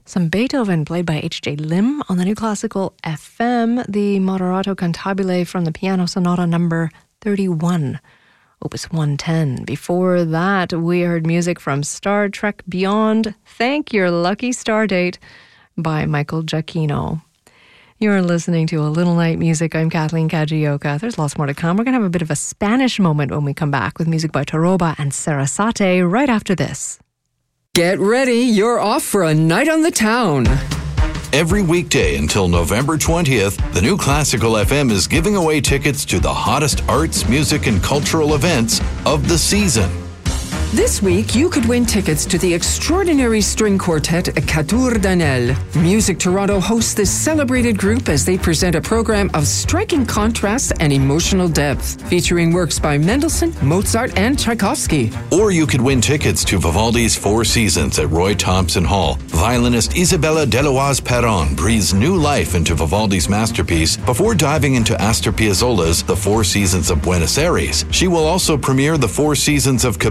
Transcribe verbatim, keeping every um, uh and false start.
Some Beethoven played by H J Lim on the New Classical F M, the Moderato Cantabile from the Piano Sonata number thirty-one, Opus one ten. Before that, we heard music from Star Trek Beyond, Thank Your Lucky Stardate by Michael Giacchino. You're listening to A Little Night Music. I'm Kathleen Kajioka. There's lots more to come. We're going to have a bit of a Spanish moment when we come back with music by Taroba and Sarasate right after this. Get ready, you're off for a night on the town. Every weekday until November twentieth, the New Classical F M is giving away tickets to the hottest arts, music, and cultural events of the season. This week, you could win tickets to the extraordinary string quartet Catur Danel. Music Toronto hosts this celebrated group as they present a program of striking contrast and emotional depth, featuring works by Mendelssohn, Mozart, and Tchaikovsky. Or you could win tickets to Vivaldi's Four Seasons at Roy Thompson Hall. Violinist Isabella Deloise Perron breathes new life into Vivaldi's masterpiece before diving into Astor Piazzolla's The Four Seasons of Buenos Aires. She will also premiere The Four Seasons of